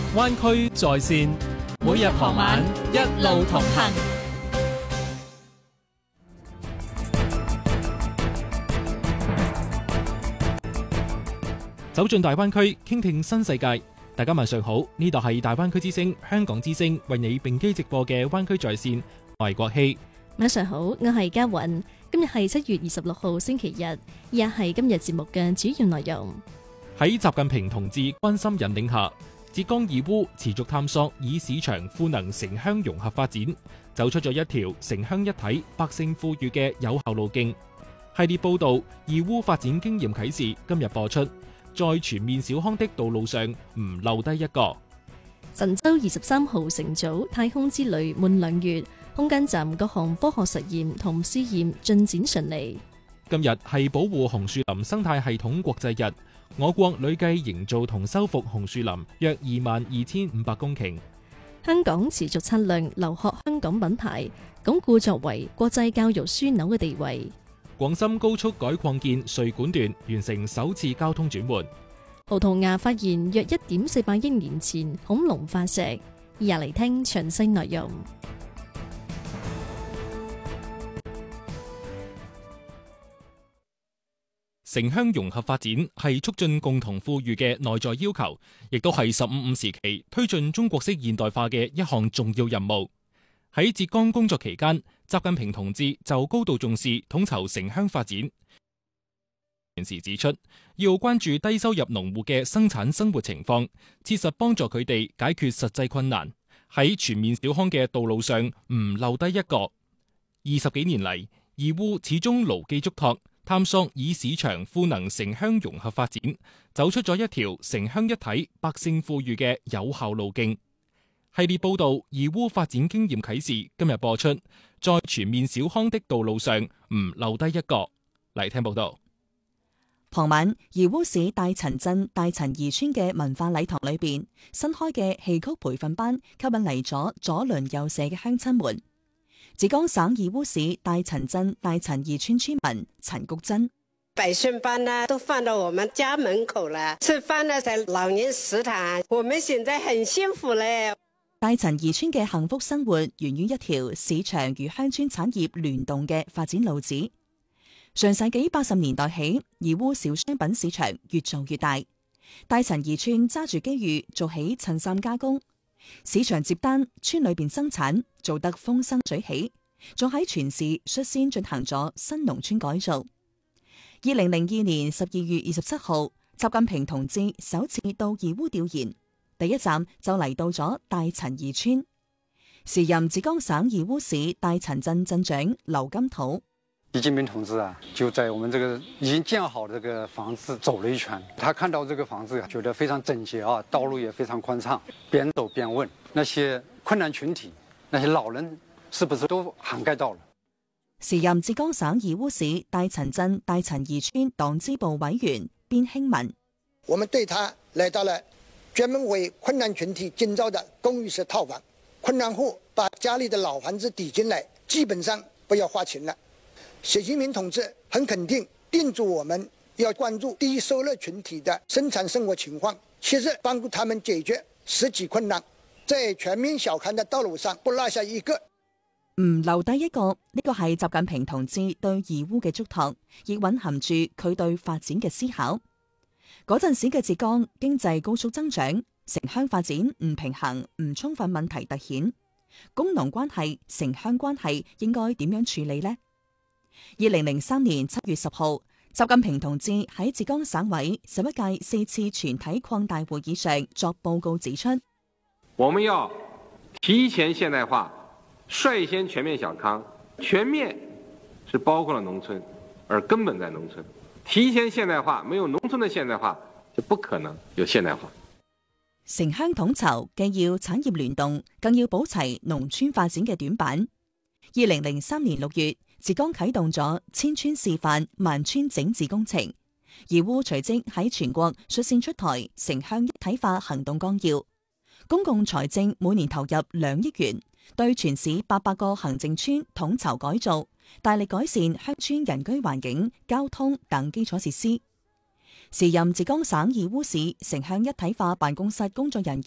灣區在線，每日傍晚一路同行。走進大灣區，傾聽新世界。大家晚上好，呢度係大灣區之聲、香港之聲為你並機直播嘅灣區在線，我係國希。 晚上好，我係嘉韻。今日係7月26號星期日，以下係今日節目嘅主要內容。 喺習近平同志關心引領下，浙江義烏持續探索以市場賦能城鄉融合發展，走出咗一條城鄉一體、百姓富裕嘅有效路徑。系列報道義烏發展經驗啟示今日播出，在全面小康的道路上唔漏低一個。 神舟23號乘組太空之旅滿2月，空間站各項科學實驗同試驗進展順利。 今日係保護紅樹林生態系統國際日，我國累計營造同修復紅樹林約22,500公頃。 香港持續擦亮留學香港品牌，鞏固作為國際教育樞紐嘅地位。 廣深高速改擴建穗莞段完成首次交通轉換。 葡萄牙發現約1.48億年前恐龍化石，以下嚟聽詳細內容。 城鄉融合發展係促進共同富裕嘅內在要求，亦都係15+5時期推進中國式現代化嘅一項重要任務。喺浙江工作期間，習近平同志就高度重視統籌城鄉發展。時指出，要關注低收入農戶嘅生產生活情況，切實幫助佢哋解決實際困難，喺全面小康嘅道路上唔漏低一個。20幾年嚟，義烏始終牢記囑託，探索以市場賦能城鄉融合發展，走出咗一條城鄉一體、百姓富裕嘅有效路徑。系列報道義烏發展經驗啟示今日播出，在全面小康的道路上唔漏低一個。嚟聽報道。 傍晚，義烏市大陳鎮大陳兒村嘅文化禮堂裏邊，新開嘅戲曲培訓班吸引嚟咗左鄰右舍嘅鄉親們。浙江省義烏市大陳鎮大陳兒村村民陳菊珍： 培訓班呢都放到我們家門口了，吃飯呢在老年食堂，我們現在很幸福咧。 大陳兒村嘅幸福生活源於一條市場與鄉村產業聯動嘅發展路子。上世紀80年代起，義烏小商品市場越做越大，大陳兒村揸住機遇做起襯衫加工，市場接單，村裏邊生產做得風生水起，仲喺全市率先進行咗新農村改造。2002年12月27號，習近平同志首次到義烏調研，第一站就嚟到咗大陳兒村。時任浙江省義烏市大陳鎮鎮長劉金土： 習近平同志啊，就在我們這個已經建好的這個房子走了一圈，他看到這個房子覺得非常整潔啊，道路也非常寬敞，邊走邊問那些困難群體，那些老人是不是都涵蓋到了？ 時任浙江省義烏市大陳鎮大陳兒村黨支部委員邊興文： 我們對他來到了專門為困難群體建造的公寓式套房，困難戶把家裏的老房子抵進來，基本上不要花錢了。習近平同志很肯定叮囑我們要關注低收入群體的生產生活情況，切實幫助他們解決實際困難，在全面小康的道路上不落下一個。 唔留低一個，呢個係習近平同志對義烏嘅囑託，亦蘊含住佢對發展嘅思考。嗰陣時嘅浙江經濟高速增長，城鄉發展唔平衡、唔充分問題突顯，工農關係、城鄉關係應該點樣處理呢？2003年7月10號，習近平同志喺浙江省委11屆4次全體擴大會議上作報告指出， 我們要提前現代化，率先全面小康。全面是包括了農村，而根本在農村。提前現代化，沒有農村的現代化，就不可能有現代化。 城鄉統籌既要產業聯動，更要補齊農村發展嘅短板。2003年6月，浙江啟動咗千村示範萬村整治工程，義烏隨即喺全國率先出台城鄉一體化行動綱要，公共財政每年投入2億元，對全市800個行政村統籌改造，大力改善鄉村人居環境、交通等基礎設施。時任浙江省義烏市城鄉一體化辦公室工作人